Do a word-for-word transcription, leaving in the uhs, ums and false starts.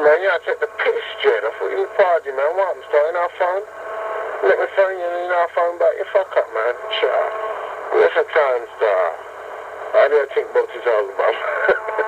man, you take the piss, Jed. I thought you were party, man. What happened, Star? In our phone? Let me phone you in our phone back. You fuck up, man. Sure. Where's the time, Star? How do I think about this album?